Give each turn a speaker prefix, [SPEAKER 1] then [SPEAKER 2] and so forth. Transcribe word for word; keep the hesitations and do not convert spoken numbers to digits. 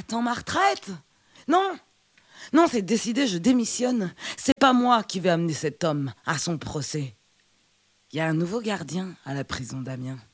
[SPEAKER 1] Attends ma retraite? Non, non, c'est décidé, je démissionne. C'est pas moi qui vais amener cet homme à son procès. Il y a un nouveau gardien à la prison d'Amiens.